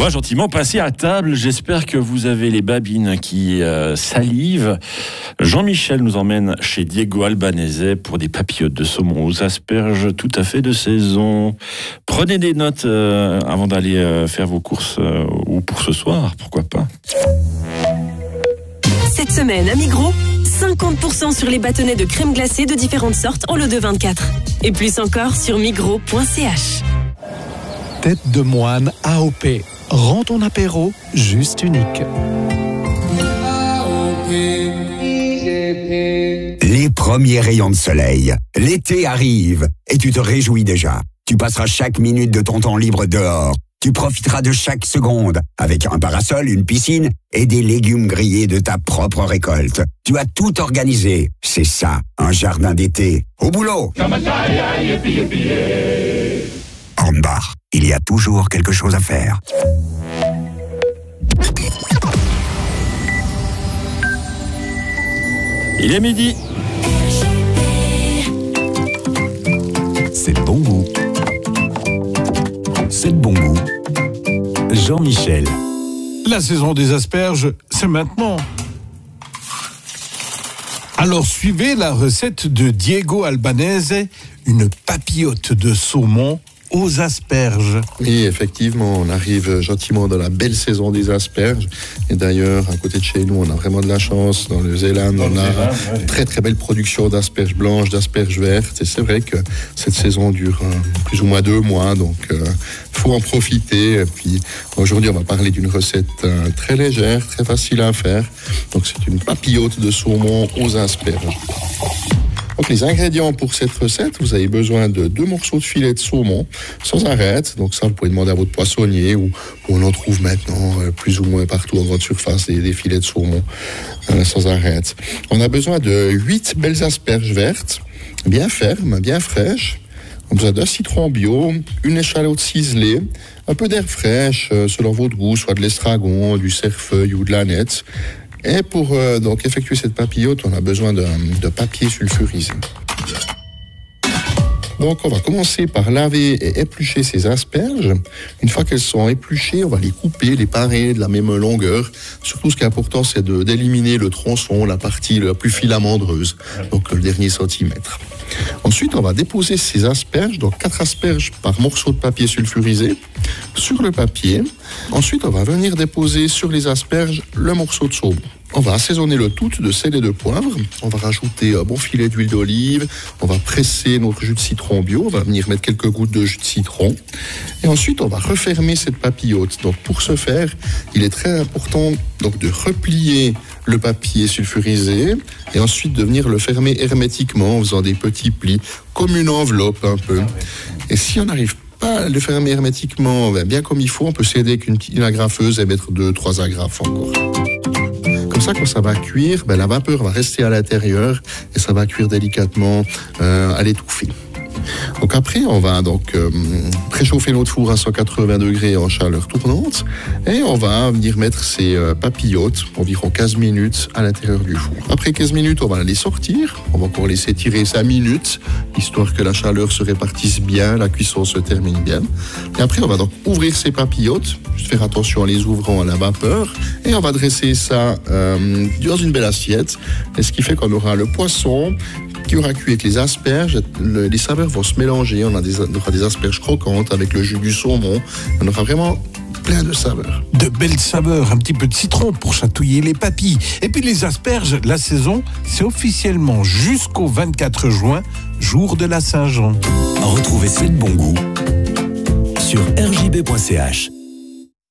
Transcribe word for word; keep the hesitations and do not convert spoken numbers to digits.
va gentiment passer à table. J'espère que vous avez les babines qui euh, salivent. Jean-Michel nous emmène chez Diego Albanese pour des papillotes de saumon aux asperges tout à fait de saison. Prenez des notes euh, avant d'aller euh, faire vos courses euh, ou pour ce soir, pourquoi pas. Cette semaine à Migros, cinquante pour cent sur les bâtonnets de crème glacée de différentes sortes en lot de vingt-quatre. Et plus encore sur migros point c h. Tête de moine A O P. Rends ton apéro juste unique. Les premiers rayons de soleil. L'été arrive et tu te réjouis déjà. Tu passeras chaque minute de ton temps libre dehors. Tu profiteras de chaque seconde avec un parasol, une piscine et des légumes grillés de ta propre récolte. Tu as tout organisé. C'est ça, un jardin d'été. Au boulot! Hornbach, il y a toujours quelque chose à faire. Il est midi. C'est de bon goût. C'est de bon goût. Jean-Michel. La saison des asperges, c'est maintenant. Alors suivez la recette de Diego Albanese, une papillote de saumon aux asperges. Oui, effectivement, on arrive gentiment dans la belle saison des asperges. Et d'ailleurs, à côté de chez nous, on a vraiment de la chance. Dans le Zéland, on a une très très belle production d'asperges blanches, d'asperges vertes. Et c'est vrai que cette saison dure euh, plus ou moins deux mois, donc il euh, faut en profiter. Et puis aujourd'hui, on va parler d'une recette euh, très légère, très facile à faire. Donc c'est une papillote de saumon aux asperges. Donc les ingrédients pour cette recette, vous avez besoin de deux morceaux de filet de saumon sans arête. Donc ça, vous pouvez demander à votre poissonnier où, où on en trouve maintenant euh, plus ou moins partout en grande surface des, des filets de saumon euh, sans arête. On a besoin de huit belles asperges vertes, bien fermes, bien fraîches. On a besoin d'un citron bio, une échalote ciselée, un peu d'herbe fraîche euh, selon votre goût, soit de l'estragon, du cerfeuil ou de l'ânette. Et pour euh, donc effectuer cette papillote, on a besoin de, de papier sulfurisé. Donc on va commencer par laver et éplucher ces asperges. Une fois qu'elles sont épluchées, on va les couper, les parer de la même longueur. Surtout ce qui est important, c'est de, d'éliminer le tronçon, la partie la plus filamentreuse, donc le dernier centimètre. Ensuite, on va déposer ces asperges, donc quatre asperges par morceau de papier sulfurisé, sur le papier. Ensuite, on va venir déposer sur les asperges le morceau de saumon. On va assaisonner le tout de sel et de poivre. On va rajouter un bon filet d'huile d'olive. On va presser notre jus de citron bio. On va venir mettre quelques gouttes de jus de citron. Et ensuite, on va refermer cette papillote. Donc, pour ce faire, il est très important donc, de replier le papier sulfurisé et ensuite de venir le fermer hermétiquement en faisant des petits plis, comme une enveloppe un peu. Et si on n'arrive pas à le fermer hermétiquement bien comme il faut, on peut s'aider avec une, une agrafeuse et mettre deux, trois agrafes encore. Comme ça, quand ça va cuire, ben, la vapeur va rester à l'intérieur et ça va cuire délicatement euh, à l'étouffer. Donc après, on va donc euh, préchauffer notre four à cent quatre-vingts degrés en chaleur tournante et on va venir mettre ces euh, papillotes environ quinze minutes à l'intérieur du four. Après quinze minutes, on va les sortir. On va encore laisser tirer cinq minutes, histoire que la chaleur se répartisse bien, la cuisson se termine bien. Et après, on va donc ouvrir ces papillotes, juste faire attention en les ouvrant à la vapeur, et on va dresser ça euh, dans une belle assiette. Et ce qui fait qu'on aura le poisson qui aura cuit avec les asperges, le, les saveurs vont se mélanger, on, a des, on aura des asperges croquantes avec le jus du saumon, on aura vraiment plein de saveurs. De belles saveurs, un petit peu de citron pour chatouiller les papilles. Et puis les asperges, la saison, c'est officiellement jusqu'au vingt-quatre juin, jour de la Saint-Jean. Retrouvez C'est de bon goût sur r j b point c h.